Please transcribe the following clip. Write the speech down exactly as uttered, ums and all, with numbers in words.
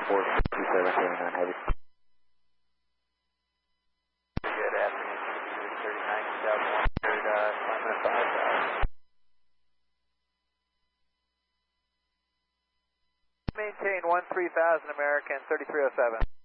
four two seven twenty-nine heavy. Good afternoon, three thirty-nine, South one hundred, uh, climbing at five thousand. Maintain one three thousand American, thirty-three oh seven.